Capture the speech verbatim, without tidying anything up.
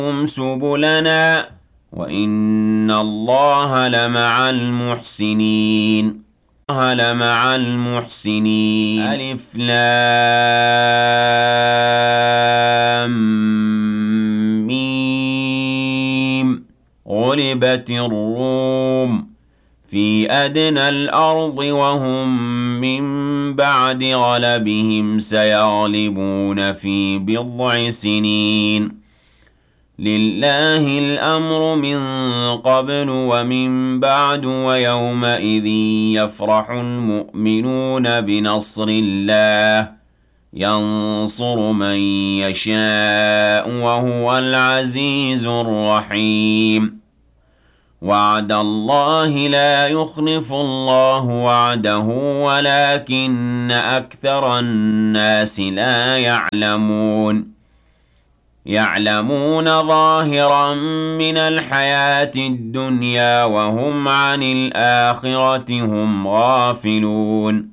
سبلنا وإن الله لمع المحسنين الله لمع المحسنين ألف لام ميم غلبت الروم في أدنى الأرض وهم من بعد غلبهم سيغلبون في بضع سنين لله الأمر من قبل ومن بعد ويومئذ يفرح المؤمنون بنصر الله ينصر من يشاء وهو العزيز الرحيم وعد الله لا يخلف الله وعده ولكن أكثر الناس لا يعلمون يعلمون ظاهرا من الحياة الدنيا وهم عن الآخرة هم غافلون